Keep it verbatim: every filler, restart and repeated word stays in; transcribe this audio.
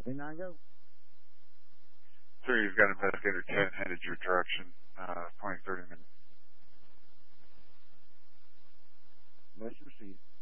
Ready, nine, go. Sir, you've got investigator ten headed your direction, uh, twenty, thirty minutes. Let's proceed.